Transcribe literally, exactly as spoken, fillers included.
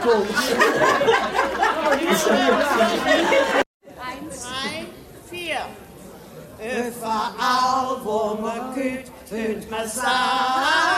Eins, zwei, vier. Überall, wo man geht, hört man sagen.